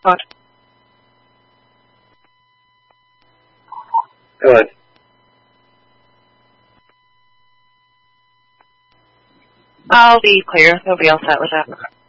Good. Good. I'll be clear. They'll be all set with that.